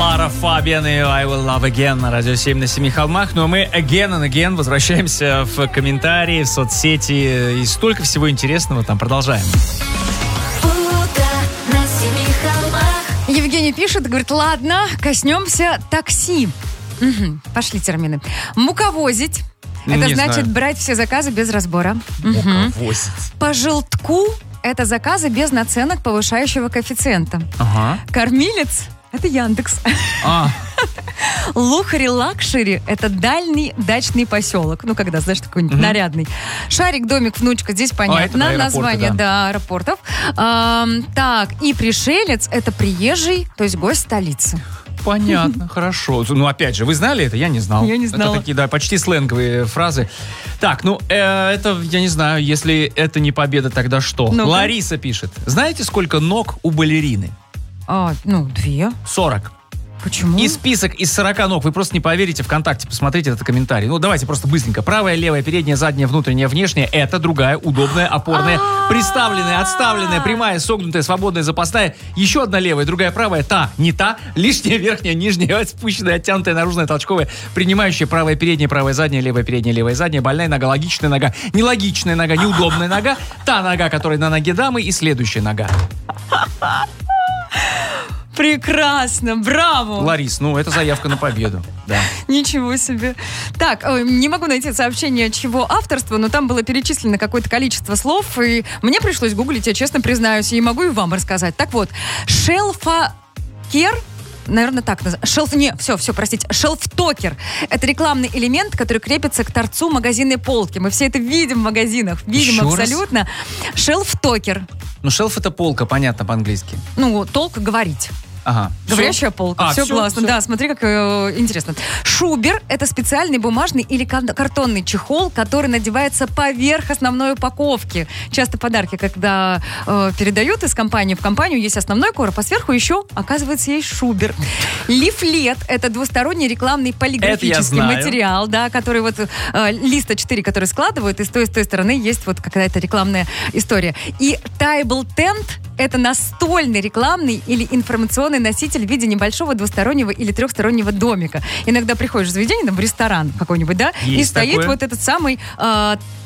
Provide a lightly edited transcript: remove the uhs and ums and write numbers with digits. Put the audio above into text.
Лара Фабиан и I Will Love Again на Радио 7 на Семи холмах. Ну а мы again and again возвращаемся в комментарии, в соцсети. И столько всего интересного там. Продолжаем. Евгений пишет, говорит, ладно, коснемся такси. Угу, пошли термины. Муковозить. Это значит брать все заказы без разбора. Муковозить. По желтку это заказы без наценок повышающего коэффициента. Ага. Кормилец — это Яндекс. Лухари-лакшери — это дальний дачный поселок. Ну, когда, знаешь, такой нарядный. Шарик, домик, внучка, здесь понятно. Название, да, аэропортов. Так, и пришелец — это приезжий, то есть гость столицы. Понятно, хорошо. Ну, опять же, вы знали это? Я не знал. Я не знала. Это такие, да, почти сленговые фразы. Так, ну, это, я не знаю, если это не победа, тогда что? Ну-ка. Лариса пишет. Знаете, сколько ног у балерины? 2. 40. Почему? И список из 40 ног. Вы просто не поверите, ВКонтакте посмотрите этот комментарий. Ну, давайте просто быстренько. Правая, левая, передняя, задняя, внутренняя, внешняя. Это другая, удобная, опорная, приставленная, отставленная, прямая, согнутая, свободная, запасная. Еще одна левая, другая правая. Та, не та. Лишняя, верхняя, нижняя, спущенная, оттянутая, наружная, толчковая. Принимающая, правая, передняя, правая, задняя, левая, передняя, левая, задняя. Больная нога, логичная нога, нелогичная нога, неудобная нога. Та нога, которая на ноге дамы, и следующая нога. Прекрасно, браво! Ларис, ну, это заявка на победу. Да. Ничего себе. Так, не могу найти сообщение, чего авторства, но там было перечислено какое-то количество слов, и мне пришлось гуглить, я честно признаюсь, и могу и вам рассказать. Так вот, шелфакер, наверное, так называется. Простите. Шелфтокер. Это рекламный элемент, который крепится к торцу магазинной полки. Мы все это видим в магазинах. Видим еще абсолютно. Шелфтокер. Ну, шелф — это полка, понятно по-английски. Ну, толк говорить. Ага. Говорящая полка. Все классно. Все. Да, смотри, как интересно. Шубер — это специальный бумажный или картонный чехол, который надевается поверх основной упаковки. Часто подарки, когда передают из компании в компанию, есть основной короб, а сверху еще, оказывается, есть шубер. Лифлет — это двусторонний рекламный полиграфический материал, да, который вот лист А4, который складывают, и с той стороны есть вот какая-то рекламная история. И table tent — это настольный рекламный или информационный носитель в виде небольшого двустороннего или трехстороннего домика. Иногда приходишь в заведение, там, в ресторан какой-нибудь, да, есть и стоит такое. вот этот самый